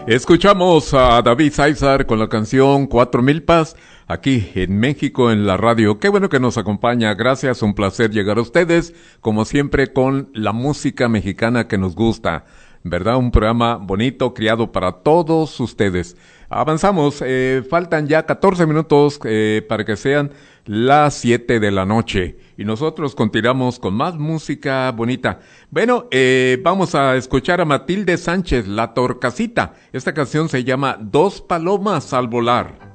Escuchamos a David César con la canción Cuatro Milpas, aquí en México en la radio. Qué bueno que nos acompaña, gracias, un placer llegar a ustedes, como siempre con la música mexicana que nos gusta, ¿verdad? Un programa bonito, criado para todos ustedes. Avanzamos, faltan ya 14 minutos para que sean las 7 de la noche y nosotros continuamos con más música bonita. Bueno, vamos a escuchar a Matilde Sánchez, La Torcasita. Esta canción se llama Dos palomas al volar.